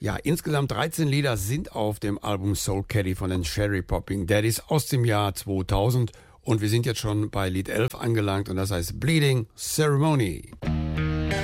Ja, insgesamt 13 Lieder sind auf dem Album Soul Caddy von den Cherry Popping Daddies aus dem Jahr 2000 und wir sind jetzt schon bei Lied 11 angelangt und das heißt Bleeding Ceremony.